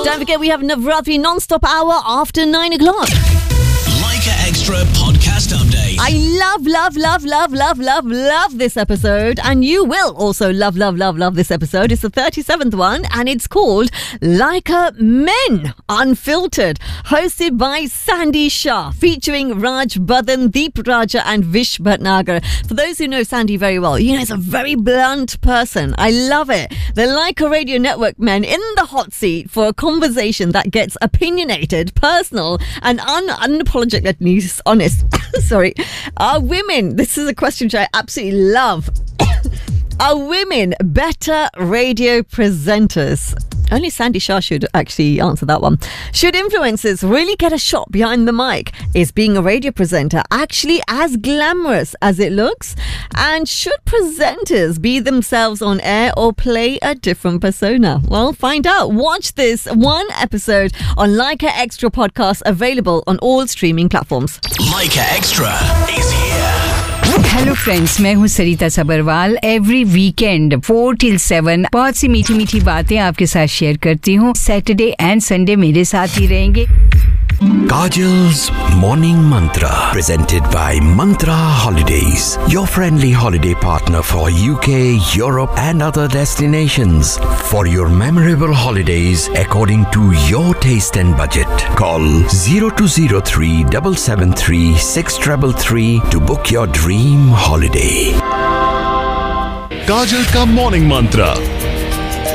Don't forget, we have Navratri non-stop hour after 9 o'clock. Leica Extra podcast update. I love this episode, and you will also love this episode. It's the 37th one, and it's called Leica Men Unfiltered, hosted by Sandy Shah, featuring Raj Badhan, Deep Raja, and Vish Bhatnagar. For those who know Sandy very well, you know he's a very blunt person. I love it. The Leica Radio Network men in the hot seat for a conversation that gets opinionated, personal, and unapologetically honest. Sorry. Are women, this is a question which I absolutely love, are women better radio presenters? Only Sandy Shah should actually answer that one. Should influencers really get a shot behind the mic? Is being a radio presenter actually as glamorous as it looks? And should presenters be themselves on air or play a different persona? Well, find out. Watch this one episode on Leica Extra podcast, available on all streaming platforms. Leica Extra is here. Hello friends, मैं हूँ सरिता Sabharwal. Every weekend 4 till 7 बहुत सी मीठी मीठी बातें आपके साथ share करती हूँ। सैटरडे एंड संडे मेरे साथ ही रहेंगे। Kajal's Morning Mantra, presented by Mantra Holidays, your friendly holiday partner for UK, Europe and other destinations. For your memorable holidays according to your taste and budget, call 0203 773 6333 to book your dream holiday. काजल का morning मंत्र